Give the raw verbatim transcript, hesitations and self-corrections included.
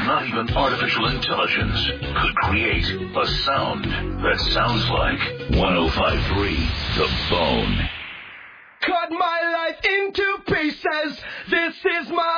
not even artificial intelligence could create a sound that sounds like one oh five point three The Bone. Cut my life into pieces. This is my